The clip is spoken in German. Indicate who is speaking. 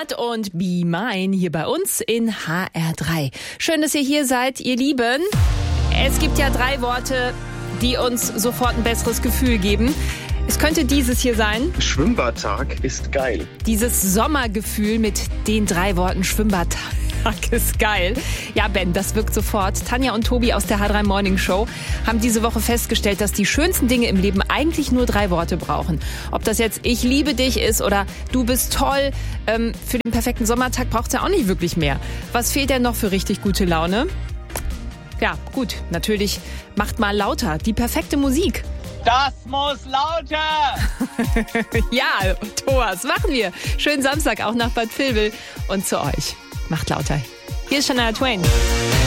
Speaker 1: Monat und Be Mine hier bei uns in HR3. Schön, dass ihr hier seid, ihr Lieben. Es gibt ja 3 Worte, die uns sofort ein besseres Gefühl geben. Es könnte dieses hier sein.
Speaker 2: Schwimmbadtag ist geil.
Speaker 1: Dieses Sommergefühl mit den 3 Worten Schwimmbadtag ist geil. Ja, Ben, das wirkt sofort. Tanja und Tobi aus der H3 Morning Show haben diese Woche festgestellt, dass die schönsten Dinge im Leben eigentlich nur 3 Worte brauchen. Ob das jetzt ich liebe dich ist oder du bist toll. Für den perfekten Sommertag braucht es ja auch nicht wirklich mehr. Was fehlt denn noch für richtig gute Laune? Ja, gut, natürlich macht mal lauter die perfekte Musik.
Speaker 3: Das muss lauter!
Speaker 1: Ja, Thomas, machen wir. Schönen Samstag auch nach Bad Vilbel und zu euch. Macht lauter. Hier ist Shania Twain.